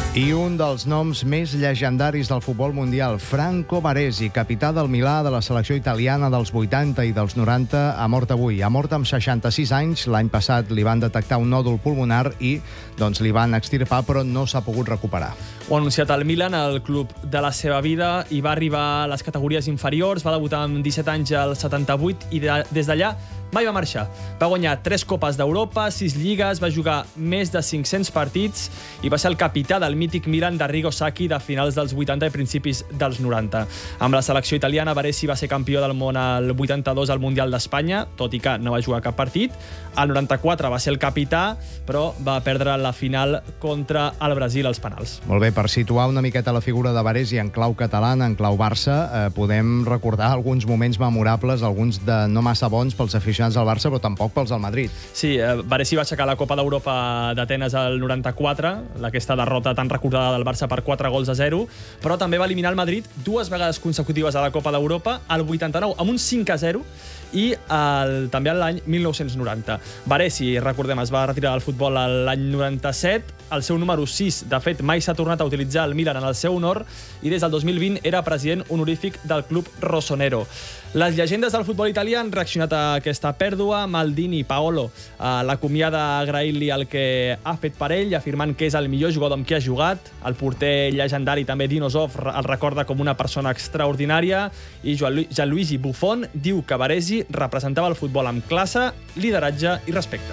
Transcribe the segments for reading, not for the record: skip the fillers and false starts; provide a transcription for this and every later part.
I un dels noms més llegendaris del futbol mundial, Franco Baresi, capità del Milà, de la selecció italiana dels 80 i dels 90, ha mort avui. Ha mort amb 66 anys. L'any passat li van detectar un nòdul pulmonar i li van extirpar, però no s'ha pogut recuperar. Ho ha anunciat el Milan, el club de la seva vida, i va arribar a les categories inferiors, va debutar amb 17 anys al 78 i des d'allà mai va marxar. Va guanyar 3 Copes d'Europa, 6 lligues, va jugar més de 500 partits i va ser el capità del mític Milan d'Arrigo Sacchi de finals dels 80 i principis dels 90. Amb la selecció italiana, Baresi va ser campió del món al 82 al Mundial d'Espanya, tot i que no va jugar cap partit. Al 94 va ser el capità, però va perdre la final contra el Brasil als penals. Molt bé, per situar una miqueta la figura de Baresi en clau catalana, en clau Barça, podem recordar alguns moments memorables, alguns de no massa bons pels aficionats al Barça, però tampoc pels al Madrid. Sí, Baresi va aixecar la Copa d'Europa d'Atenes al 94, aquesta derrota tan recordada del Barça per 4-0, però també va eliminar el Madrid 2 vegades consecutives a la Copa d'Europa, al 89 amb un 5-0 i també l'any 1990. Baresi, recordem, es va retirar del futbol l'any 97, el seu número 6, de fet, mai s'ha tornat a utilitzar el Milan en el seu honor, i des del 2020 era president honorífic del club rossonero. Les llegendes del futbol italià han reaccionat a aquesta pèrdua. Maldini, Paolo, l'acomiada agraint-li el que ha fet per ell, afirmant que és el millor jugador amb qui ha jugat. El porter llegendari, també Dino Zoff, el recorda com una persona extraordinària, i Gianluigi Buffon diu que Baresi representava el futbol amb classe, lideratge i respecte.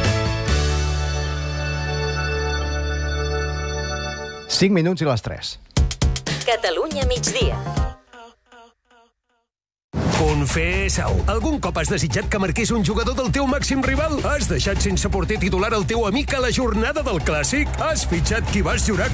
5 minuts i les 3. Catalunya migdia. Confessa-ho. Algun cop has desitjat que marqués un jugador del teu màxim rival? Has deixat sense porter titular el teu amic a la jornada del Clàssic? Has fitxat qui vas jurar